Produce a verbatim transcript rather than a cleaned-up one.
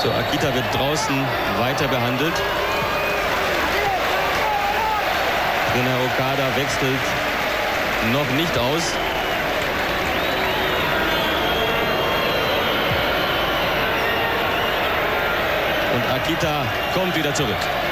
So, Akita wird draußen weiter behandelt. Trainer Okada wechselt noch nicht aus. Und Akita kommt wieder zurück.